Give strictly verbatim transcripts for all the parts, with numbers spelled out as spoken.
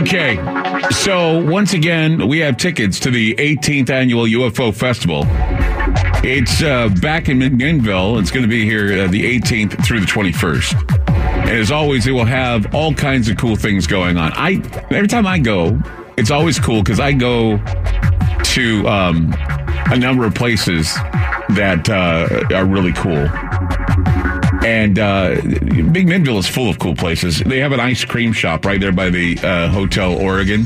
Okay, so once again, we have tickets to the eighteenth Annual U F O Festival. It's uh, back in McMinnville. It's going to be here uh, the eighteenth through the twenty-first. And as always, it will have all kinds of cool things going on. I Every time I go, it's always cool because I go to um, a number of places that uh, are really cool. And uh, McMinnville is full of cool places. They have an ice cream shop right there by the uh, Hotel Oregon.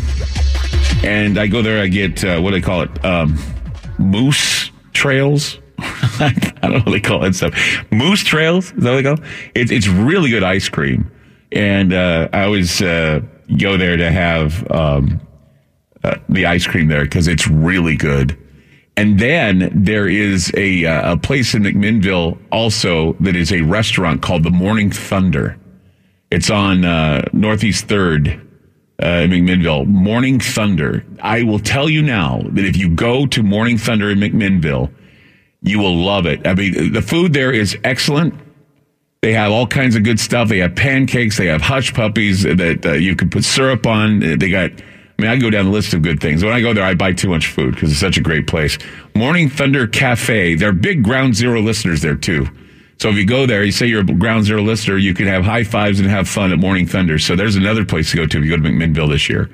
And I go there, I get, uh, what do they call it? Um, moose trails? I don't know what they call that stuff. Moose trails? Is that what they call it? It, it's really good ice cream. And uh, I always uh, go there to have um, uh, the ice cream there because it's really good. And then there is a, uh, a place in McMinnville also that is a restaurant called the Morning Thunder. It's on uh, Northeast third uh, in McMinnville. Morning Thunder. I will tell you now that if you go to Morning Thunder in McMinnville, you will love it. I mean, the food there is excellent. They have all kinds of good stuff. They have pancakes. They have hush puppies that uh, you can put syrup on. They got... I mean, I go down the list of good things. When I go there, I buy too much food because it's such a great place. Morning Thunder Cafe. They're big Ground Zero listeners there, too. So if you go there, you say you're a Ground Zero listener, you can have high fives and have fun at Morning Thunder. So there's another place to go to if you go to McMinnville this year.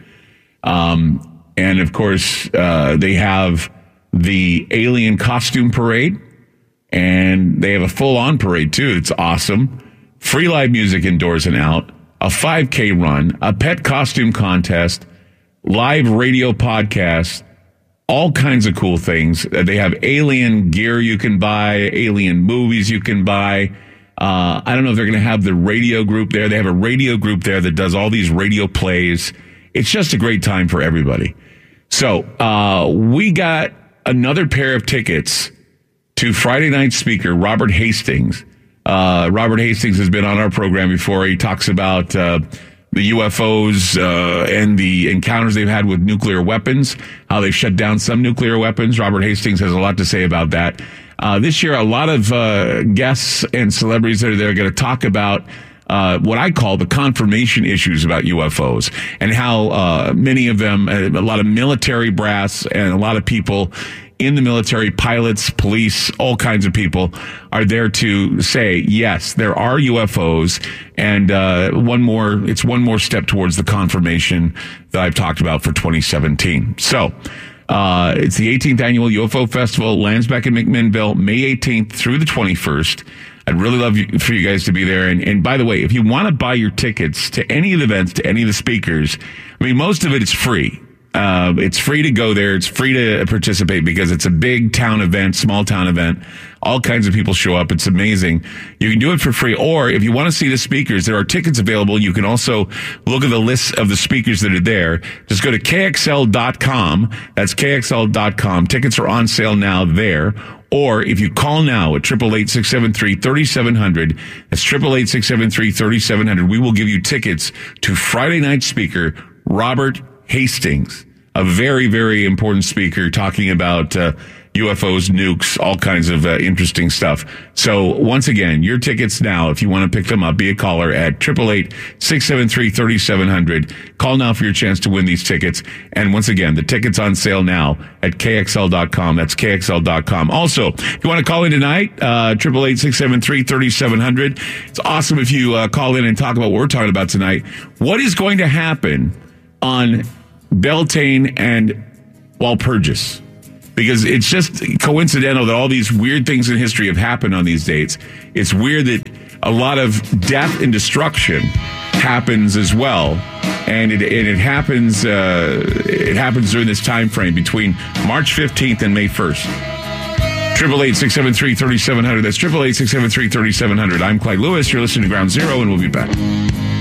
Um, and, of course, uh, they have the Alien Costume Parade. And they have a full-on parade, too. It's awesome. Free live music indoors and out. A five K run. A pet costume contest. Live radio podcasts, all kinds of cool things. They have alien gear you can buy, alien movies you can buy. Uh, I don't know if they're going to have the radio group there. They have a radio group there that does all these radio plays. It's just a great time for everybody. So uh, we got another pair of tickets to Friday night speaker Robert Hastings. Uh, Robert Hastings has been on our program before. He talks about... Uh, the U F Os uh, and the encounters they've had with nuclear weapons, how they've shut down some nuclear weapons. Robert Hastings has a lot to say about that. Uh, this year, a lot of uh, guests and celebrities that are there are going to talk about uh, what I call the confirmation issues about U F Os and how uh, many of them, a lot of military brass and a lot of people in the military, pilots, police, all kinds of people are there to say, yes, there are U F Os. And uh, one more, it's one more step towards the confirmation that I've talked about for twenty seventeen. So uh, it's the eighteenth Annual U F O Festival, lands back in McMinnville, May eighteenth through the twenty-first. I'd really love you, for you guys to be there. And, and by the way, if you want to buy your tickets to any of the events, to any of the speakers, I mean, most of it is free. Uh, it's free to go there. It's free to participate because it's a big town event, small town event. All kinds of people show up. It's amazing. You can do it for free. Or if you want to see the speakers, there are tickets available. You can also look at the list of the speakers that are there. Just go to K X L dot com. That's K X L dot com. Tickets are on sale now there. Or if you call now at eight eight eight, six seven three, three seven zero zero, that's eight eight eight, six seven three, three seven zero zero, we will give you tickets to Friday night speaker Robert Hastings, a very, very important speaker talking about uh, U F Os, nukes, all kinds of uh, interesting stuff. So once again, your tickets now, if you want to pick them up, be a caller at eight eight eight, six seven three, three seven zero zero. Call now for your chance to win these tickets. And once again, the tickets on sale now at K X L dot com. That's K X L dot com. Also, if you want to call in tonight, uh, eight eight eight, six seven three, three seven zero zero. It's awesome if you uh, call in and talk about what we're talking about tonight. What is going to happen on Beltane and Walpurgis? Because it's just coincidental that all these weird things in history have happened on these dates. It's weird that a lot of death and destruction happens as well, and it and it happens uh, it happens during this time frame between March fifteenth and May first. eight eight eight, six seven three, three seven zero zero. That's eight eight eight, six seven three, three seven zero zero. I'm Clyde Lewis. You're listening to Ground Zero, and we'll be back.